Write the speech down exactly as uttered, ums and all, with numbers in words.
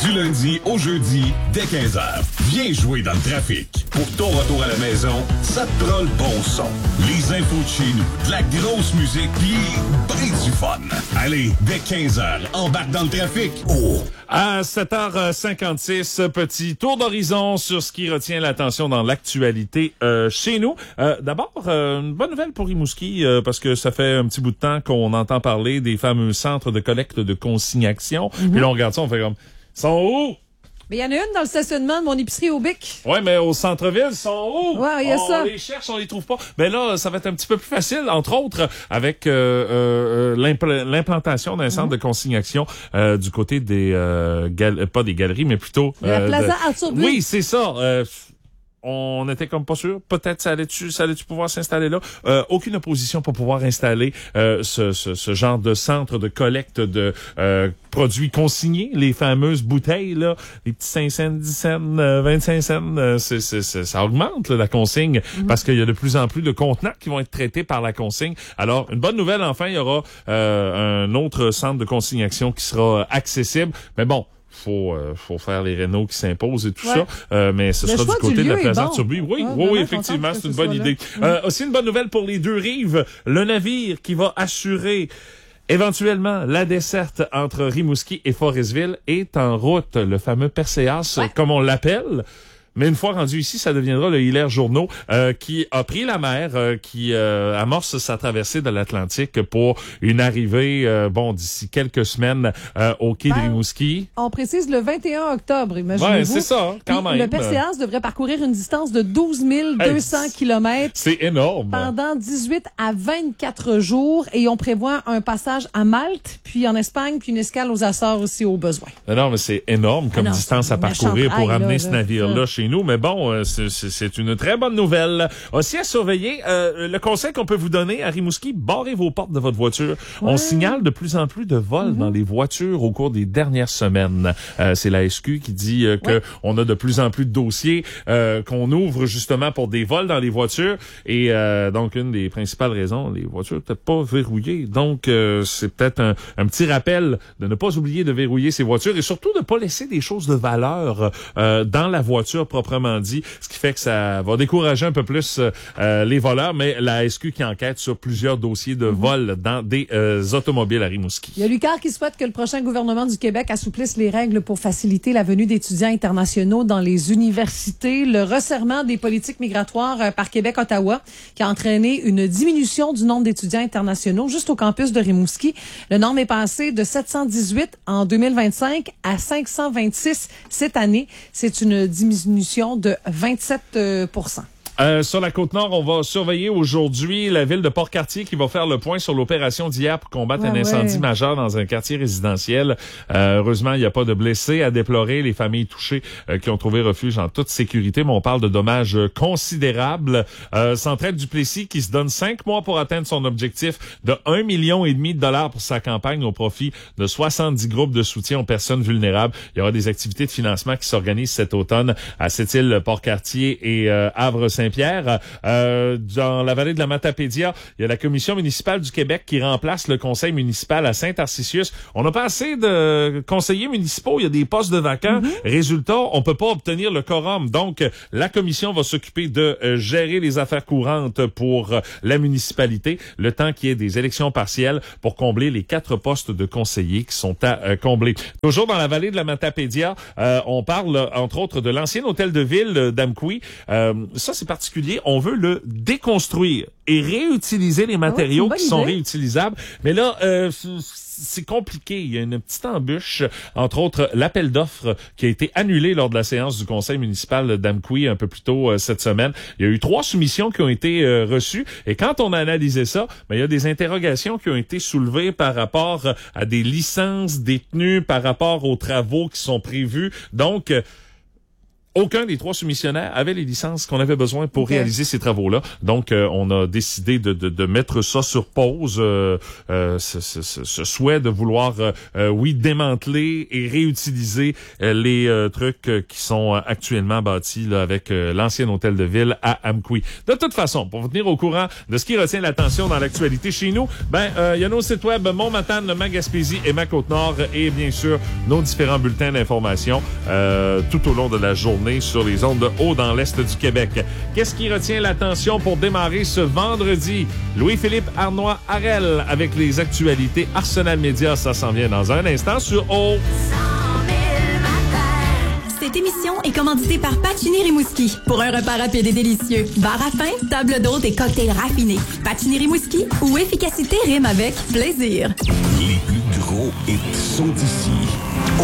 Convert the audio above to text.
Du lundi au jeudi, dès quinze heures. Viens jouer dans le trafic. Pour ton retour à la maison, ça te prend le bon son. Les infos de chez nous, de la grosse musique, pis ben du fun. Allez, dès quinze heures, embarque dans le trafic. Oh! À sept heures cinquante-six, petit tour d'horizon sur ce qui retient l'attention dans l'actualité euh, chez nous. Euh, d'abord, euh, une bonne nouvelle pour Rimouski, euh, parce que ça fait un petit bout de temps qu'on entend parler des fameux centres de collecte de consignation. Mm-hmm. Puis là, on regarde ça, on fait comme, ils sont où? Mais il y en a une dans le stationnement de mon épicerie au Bic. Ouais, mais au centre-ville, ils sont où? Ouais, il y a on ça. On les cherche, on les trouve pas. Ben là, ça va être un petit peu plus facile, entre autres, avec euh, euh, l'impl- l'implantation d'un centre mmh. de consignation euh, du côté des euh, gal- pas des galeries, mais plutôt la euh, Plaza de... Arthur Buis. Oui, c'est ça. Euh, on était comme pas sûr. Peut-être ça allait-tu, ça allait-tu pouvoir s'installer là. Euh, aucune opposition pour pouvoir installer euh, ce, ce, ce genre de centre de collecte de euh, produits consignés, les fameuses bouteilles là, les petits cinq cents, dix cents, euh, vingt-cinq cents. Euh, c'est, c'est, c'est, ça augmente là, la consigne mm-hmm. parce qu'il y a de plus en plus de contenants qui vont être traités par la consigne. Alors une bonne nouvelle, enfin, il y aura euh, un autre centre de consignation qui sera accessible. Mais bon. Faut, euh, faut faire les rénaux qui s'imposent et tout ouais. ça. Euh, mais ce le sera du côté du de la Plaza bon. Arthur Buis. Oui, ouais, oui, oui, effectivement, c'est une bonne idée. Mmh. Euh, aussi une bonne nouvelle pour les deux rives. Le navire qui va assurer éventuellement la desserte entre Rimouski et Forestville est en route. Le fameux Perséas, ouais. comme on l'appelle. Mais une fois rendu ici, ça deviendra le Hilaire Journaux euh, qui a pris la mer, euh, qui euh, amorce sa traversée de l'Atlantique pour une arrivée, euh, bon, d'ici quelques semaines euh, au quai ben, de Rimouski. On précise le vingt et un octobre, imaginez-vous. Ouais, c'est ça, quand Puis même. Le Perséas devrait parcourir une distance de douze mille deux cents hey, kilomètres. C'est énorme. Pendant dix-huit à vingt-quatre jours. Et on prévoit un passage à Malte, puis en Espagne, puis une escale aux Açores aussi au besoin. Non, non mais c'est énorme comme ah non, distance à parcourir pour amener là, ce navire-là là. chez nous, mais bon, euh, c'est, c'est une très bonne nouvelle. Aussi à surveiller, euh, le conseil qu'on peut vous donner à Rimouski, barrez vos portes de votre voiture. Ouais. On signale de plus en plus de vols mm-hmm. dans les voitures au cours des dernières semaines. Euh, c'est la S Q qui dit euh, que ouais. on a de plus en plus de dossiers euh, qu'on ouvre justement pour des vols dans les voitures. Et euh, donc, une des principales raisons, les voitures peut-être pas verrouillées. Donc, euh, c'est peut-être un, un petit rappel de ne pas oublier de verrouiller ses voitures et surtout de ne pas laisser des choses de valeur euh, dans la voiture proprement dit, ce qui fait que ça va décourager un peu plus euh, les voleurs, mais la S Q qui enquête sur plusieurs dossiers de vol dans des euh, automobiles à Rimouski. Il y a Lucar qui souhaite que le prochain gouvernement du Québec assouplisse les règles pour faciliter la venue d'étudiants internationaux dans les universités. Le resserrement des politiques migratoires euh, par Québec-Ottawa qui a entraîné une diminution du nombre d'étudiants internationaux juste au campus de Rimouski. Le nombre est passé de sept cent dix-huit en deux mille vingt-cinq à cinq cent vingt-six cette année. C'est une diminution de vingt-sept pour cent. Euh, sur la Côte-Nord, on va surveiller aujourd'hui la ville de Port-Cartier qui va faire le point sur l'opération d'hier pour combattre ouais, un incendie ouais. majeur dans un quartier résidentiel. Euh, heureusement, il n'y a pas de blessés à déplorer. Les familles touchées euh, qui ont trouvé refuge en toute sécurité, mais on parle de dommages considérables. Euh, Centraide Duplessis qui se donne cinq mois pour atteindre son objectif de un million et demi de dollars pour sa campagne au profit de soixante-dix groupes de soutien aux personnes vulnérables. Il y aura des activités de financement qui s'organisent cet automne à Sept-Îles, Port-Cartier et euh, Havre-Saint Pierre. Euh, dans la vallée de la Matapédia, il y a la commission municipale du Québec qui remplace le conseil municipal à Saint-Tarcisius. On n'a pas assez de conseillers municipaux, il y a des postes de vacants. Mm-hmm. Résultat, on peut pas obtenir le quorum. Donc, la commission va s'occuper de euh, gérer les affaires courantes pour euh, la municipalité, le temps qu'il y ait des élections partielles pour combler les quatre postes de conseillers qui sont à euh, combler. Toujours dans la vallée de la Matapédia, euh, on parle, entre autres, de l'ancien hôtel de ville d'Amqui. Euh, ça, c'est particulier. On veut le déconstruire et réutiliser les matériaux oh, qui sont réutilisables. Mais là, euh, c'est compliqué. Il y a une petite embûche, entre autres l'appel d'offres qui a été annulé lors de la séance du conseil municipal d'Amqui un peu plus tôt euh, cette semaine. Il y a eu trois soumissions qui ont été euh, reçues et quand on a analysé ça, ben, il y a des interrogations qui ont été soulevées par rapport à des licences détenues, par rapport aux travaux qui sont prévus. Donc, euh, aucun des trois soumissionnaires avait les licences qu'on avait besoin pour okay. réaliser ces travaux-là. Donc, euh, on a décidé de, de, de mettre ça sur pause, euh, euh, ce, ce, ce souhait de vouloir, euh, oui, démanteler et réutiliser euh, les euh, trucs euh, qui sont euh, actuellement bâtis là, avec euh, l'ancien hôtel de ville à Amqui. De toute façon, pour vous tenir au courant de ce qui retient l'attention dans l'actualité chez nous, ben il euh, y a nos sites web Montmatane, Ma Gaspésie et Ma Côte-Nord et bien sûr nos différents bulletins d'information euh, tout au long de la journée sur les ondes de haut dans l'Est du Québec. Qu'est-ce qui retient l'attention pour démarrer ce vendredi? Louis-Philippe Arnois-Harel avec les actualités Arsenal Média, ça s'en vient dans un instant sur O. Cette émission est commanditée par Pacini Rimouski. Pour un repas rapide et délicieux, bar à pain, table d'hôte et cocktails raffinés. Pacini Rimouski, où efficacité rime avec plaisir. Les plus gros hits sont ici.